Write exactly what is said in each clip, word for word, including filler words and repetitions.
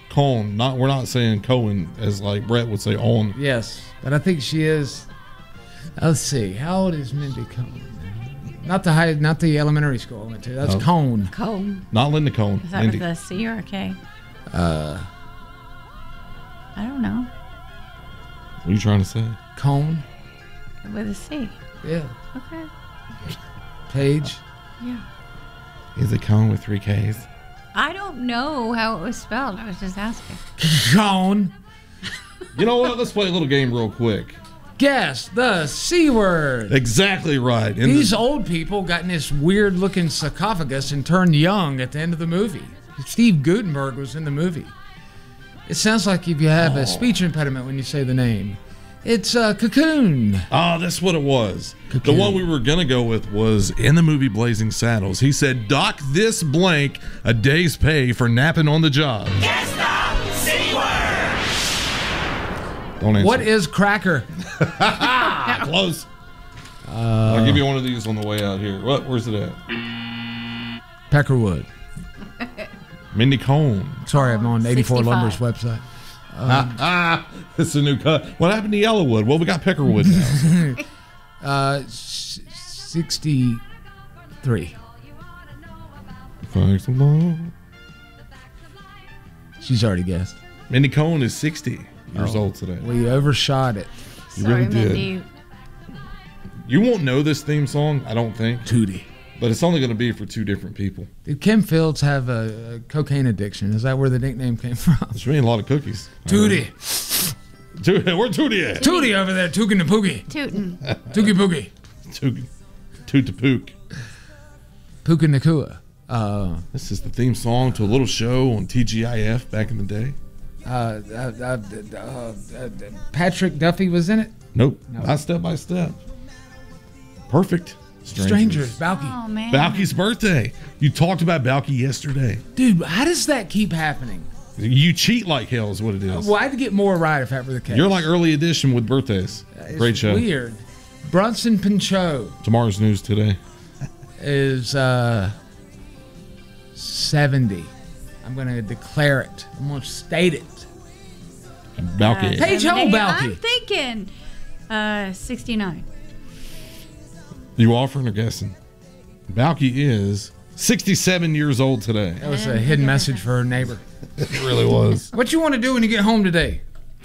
Cohen. Not we're not saying Cohen as like Brett would say on. Yes, but I think she is. Let's see. How old is Mindy Cohn? Not the high, not the elementary school I went to. That's Oh. Cohn. Cohn. Not Linda Cohen. Is that Mindy. with a C or a K? Uh, I don't know. What are you trying to say? Cohn. With a C. Yeah. Okay. Paige. Yeah. Is it Cohen with three Ks? I don't know how it was spelled. I was just asking. Cohn. You know what? Let's play a little game real quick. Guess the C word. Exactly right. In These the, old people got in this weird looking sarcophagus and turned young at the end of the movie. Steve Guttenberg was in the movie. It sounds like if you have Oh. a speech impediment when you say the name. It's uh, Cocoon. oh, that's what it was. Cocoon. The one we were gonna go with was in the movie Blazing Saddles. He said, "Dock this blank a day's pay for napping on the job." Guess the C word. Don't answer. What is cracker? Close. I'll give you one of these on the way out here. What? Where's it at? Peckerwood. Mindy Cohn. Sorry, I'm on eighty-four sixty-five. Lumber's website. ah, ah, it's a new cut. What happened to Yellowwood? Well, we got Peckerwood now. Uh, s- sixty-three. Thanks a lot. She's already guessed. Mindy Cohn is sixty years Oh. old today. We overshot it. You Sorry, really did. Mindy. You won't know this theme song, I don't think, Tootie. but it's only going to be for two different people. Did Kim Fields have a, a cocaine addiction? Is that where the nickname came from? It's really a lot of cookies. Tootie. Tootie. Where Tootie at? Tootie over there, Tookin' the Pookie. Tootin'. Tookie Pookie. Toot Toot to Pook. Pookin' Nakua. Uh, This is the theme song to a little show on T G I F back in the day. uh, uh, uh, uh, uh, Patrick Duffy was in it. Nope. No. Not step by step. Perfect. Strangers, Balky. Oh, man. Balky's birthday. You talked about Balky yesterday. Dude, how does that keep happening? You cheat like hell is what it is. Well, I'd get more right if that were the case. You're like early edition with birthdays. It's Great show. Weird. Bronson Pinchot Tomorrow's news today. is uh, seventy. I'm going to declare it. I'm going to state it. Balky. Paige, how old I'm Balky? thinking uh, sixty-nine. You offering or guessing? Balky is sixty-seven years old today. That was a hidden message for her neighbor. It really was. What you want to do when you get home today?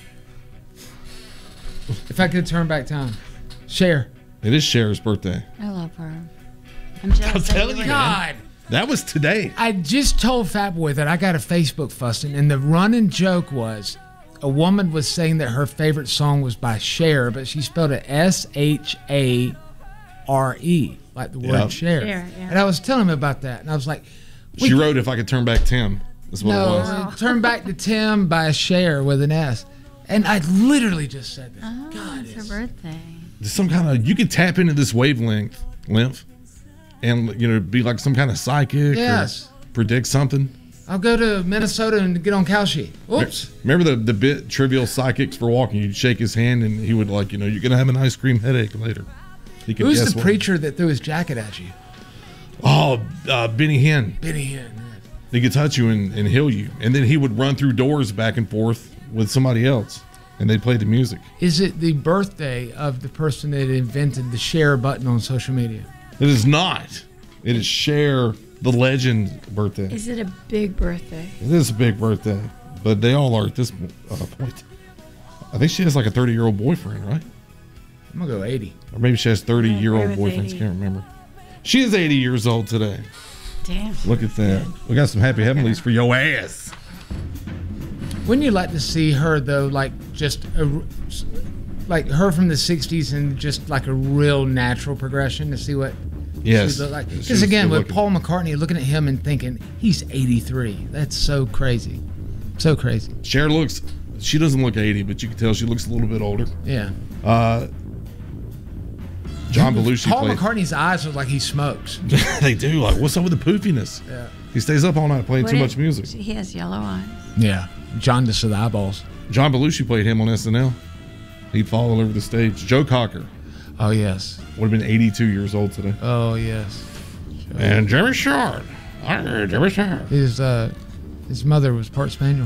If I could turn back time. Share. It is Cher's birthday. I love her. I'm jealous. I'm that telling were you, there. God. That was today. I just told Fat Boy that I got a Facebook fussing, and the running joke was a woman was saying that her favorite song was by Cher, but she spelled it S H A R E, like the word Yep. Cher. Cher, yeah. And I was telling him about that, and I was like, we She wrote "If I Could Turn Back Tim." That's what no, it was. uh, turn back to Tim by Cher with an S. And I literally just said that. Oh, God, it's it's- her birthday. There's some kind of you could tap into this wavelength, lymph, and you know be like some kind of psychic. Yes. Or predict something. I'll go to Minnesota and get on Kalshi. Oops. Remember the the bit trivial psychics for walking? You'd shake his hand and he would like you know you're gonna have an ice cream headache later. He could Who's guess the what- preacher that threw his jacket at you? Oh, uh, Benny Hinn. Benny Hinn. He could touch you and, and heal you, and then he would run through doors back and forth with somebody else, and they'd play the music. Is it the birthday of the person that invented the share button on social media? It is not. It is Cher, the legend, birthday. Is it a big birthday? It is a big birthday, but they all are at this uh, point. I think she has like a thirty-year-old boyfriend, right? I'm going to go eighty. Or maybe she has I thirty-year-old agree with boyfriends. eighty. Can't remember. She is eighty years old today. Damn. Look at that. We got some happy heavenlies for your ass. Wouldn't you like to see her, though, like just a, like her from the sixties and just like a real natural progression to see what Yes. she'd look like? She Because was again, good with looking. Paul McCartney, looking at him and thinking, he's eighty-three. That's so crazy. So crazy. Cher looks, she doesn't look eighty, but you can tell she looks a little bit older. Yeah. Uh, John Belushi Paul played. McCartney's eyes look like he smokes. They do. Like, what's up with the poofiness? Yeah. He stays up all night playing What too it- much music. He has yellow eyes. Yeah. Jaundice of the eyeballs. John Belushi played him on S N L. He'd fall all over the stage. Joe Cocker Oh, yes. would have been eighty-two years old today. Oh, yes. And Jimmy Short. Jimmy Short. His, uh, his mother was part Spaniel.